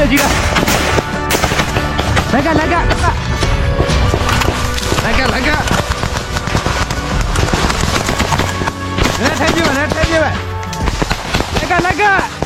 了，几个！来干！来干！来抬举吧！来干！